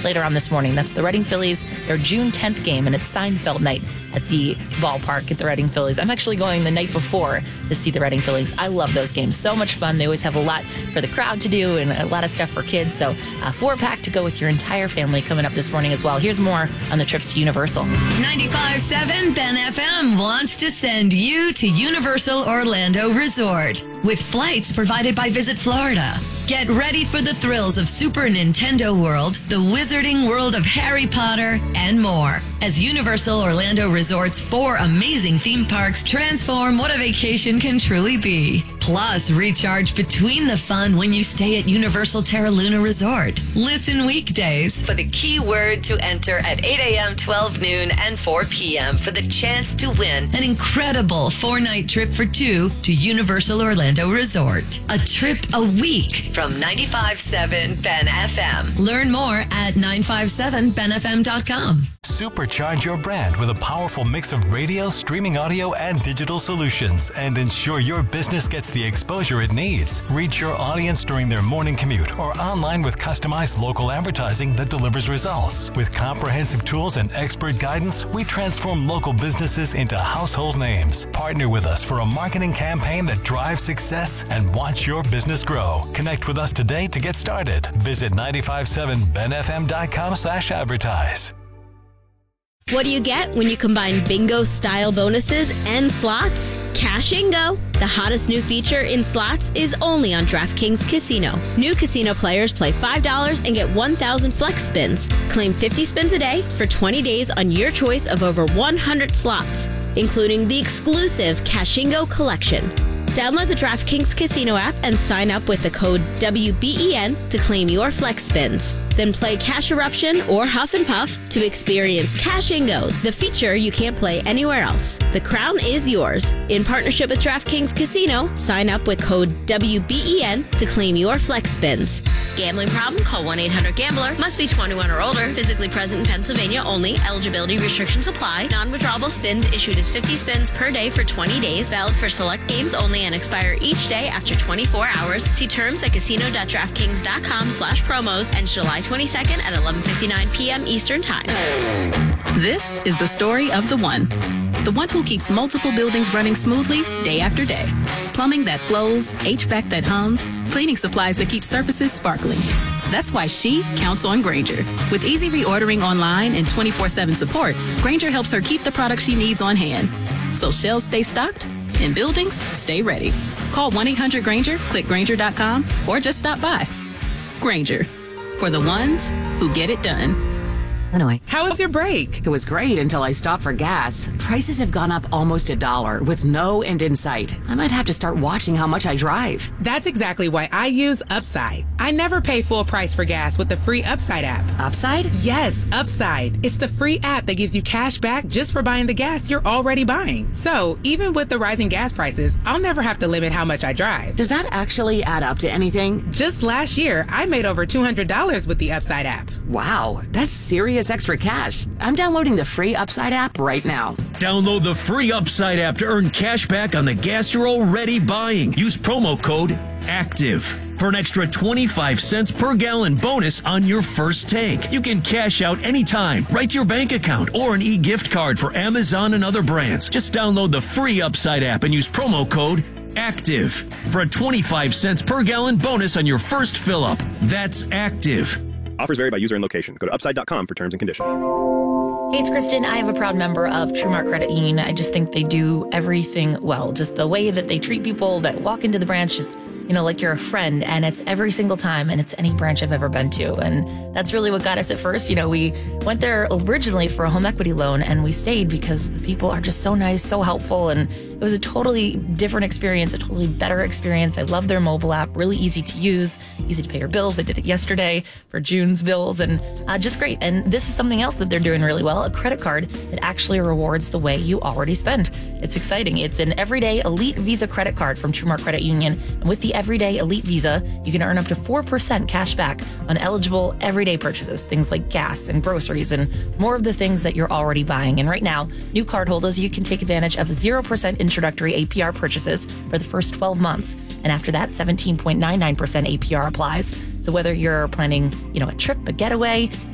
later on this morning. That's the Reading Phillies, their June 10th game, and it's Seinfeld night at the ballpark at the Reading Phillies. I'm actually going the night before to see the Reading Phillies. I love those games. So much fun. They always have a lot for the crowd to do and a lot of stuff for kids. So a 4-pack to go with your entire family coming up this morning as well. Here's more on the trips to Universal. 95.7 Ben FM wants to send you to Universal Orlando Resort with flights provided by Visit Florida. Get ready for the thrills of Super Nintendo World, the Wizarding World of Harry Potter, and more. As Universal Orlando Resort's 4 amazing theme parks transform what a vacation can truly be. Plus, recharge between the fun when you stay at Universal Terra Luna Resort. Listen weekdays for the keyword to enter at 8 a.m., 12 noon, and 4 p.m. for the chance to win an incredible 4-night trip for 2 to Universal Orlando Resort. A trip a week from 95.7 Ben FM. Learn more at 957benfm.com. Supercharge your brand with a powerful mix of radio, streaming audio, and digital solutions, and ensure your business gets the exposure it needs. Reach your audience during their morning commute or online with customized local advertising that delivers results. With comprehensive tools and expert guidance, we transform local businesses into household names. Partner with us for a marketing campaign that drives success and watch your business grow. Connect with us today to get started. Visit 957benfm.com/advertise. What do you get when you combine bingo-style bonuses and slots? Cashingo, the hottest new feature in slots, is only on DraftKings Casino. New casino players play $5 and get 1,000 flex spins. Claim 50 spins a day for 20 days on your choice of over 100 slots, including the exclusive Cashingo Collection. Download the DraftKings Casino app and sign up with the code WBEN to claim your flex spins. Then play Cash Eruption or Huff and Puff to experience Cashingo, the feature you can't play anywhere else. The crown is yours. In partnership with DraftKings Casino, sign up with code WBEN to claim your flex spins. Gambling problem? Call 1-800-GAMBLER. Must be 21 or older. Physically present in Pennsylvania only. Eligibility restrictions apply. Non-withdrawable spins issued as 50 spins per day for 20 days. Valid for select games only and expire each day after 24 hours. See terms at casino.draftkings.com/promos and July 22nd at 11:59 p.m. Eastern Time. This is the story of the one who keeps multiple buildings running smoothly day after day. Plumbing that flows, HVAC that hums, cleaning supplies that keep surfaces sparkling. That's why she counts on Grainger. With easy reordering online and 24/7 support, Grainger helps her keep the products she needs on hand. So shelves stay stocked and buildings stay ready. Call 1-800-GRAINGER, click Grainger.com, or just stop by. Grainger, for the ones who get it done. Illinois. How was your break? It was great until I stopped for gas. Prices have gone up almost $1 with no end in sight. I might have to start watching how much I drive. That's exactly why I use Upside. I never pay full price for gas with the free Upside app. Upside? Yes, Upside. It's the free app that gives you cash back just for buying the gas you're already buying. So even with the rising gas prices, I'll never have to limit how much I drive. Does that actually add up to anything? Just last year, I made over $200 with the Upside app. Wow, that's serious extra cash. I'm downloading the free Upside app right now. Download the free Upside app to earn cash back on the gas you're already buying. Use promo code ACTIVE for an extra 25 cents per gallon bonus on your first tank. You can cash out anytime, right to your bank account, or an e-gift card for Amazon and other brands. Just download the free Upside app and use promo code ACTIVE for a 25 cents per gallon bonus on your first fill-up. That's ACTIVE. Offers vary by user and location. Go to upside.com for terms and conditions. Hey, it's Kristen. I have a proud member of TrueMark Credit Union. I just think they do everything well. Just the way that they treat people that walk into the branch, just, like you're a friend, and it's every single time, and it's any branch I've ever been to. And that's really what got us at first. We went there originally for a home equity loan, and we stayed because the people are just so nice, so helpful, and it was a totally different experience, a totally better experience. I love their mobile app, really easy to use, easy to pay your bills. I did it yesterday for June's bills, and just great. And this is something else that they're doing really well, a credit card that actually rewards the way you already spend. It's exciting. It's an everyday elite Visa credit card from TrueMark Credit Union, and with the everyday elite Visa, you can earn up to 4% cash back on eligible everyday purchases, things like gas and groceries and more of the things that you're already buying. And right now, new cardholders, you can take advantage of 0% introductory APR purchases for the first 12 months. And after that, 17.99% APR applies. So whether you're planning, a trip, a getaway,